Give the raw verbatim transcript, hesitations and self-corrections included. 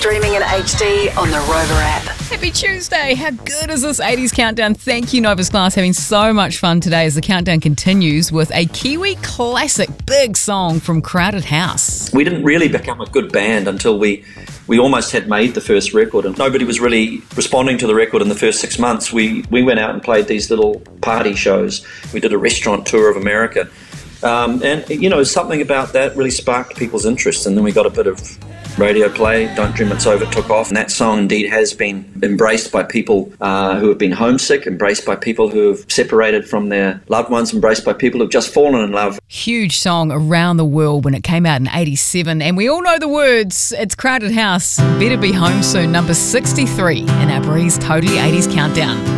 streaming in H D on the Rover app. Happy Tuesday. How good is this eighties countdown? Thank you, Novus Class. Having so much fun today as the countdown continues with a Kiwi classic, big song from Crowded House. We didn't really become a good band until we we almost had made the first record, and nobody was really responding to the record in the first six months. We, we went out and played these little party shows. We did a restaurant tour of America. Um, and, you know, something about that really sparked people's interest, and then we got a bit of radio play. Don't Dream It's Over took off, and that song indeed has been embraced by people uh, who have been homesick, embraced by people who have separated from their loved ones, embraced by people who have just fallen in love. Huge song around the world when it came out in eighty-seven, and we all know the words. It's Crowded House, Better Be Home Soon, number sixty-three in our Breeze Totally eighties Countdown.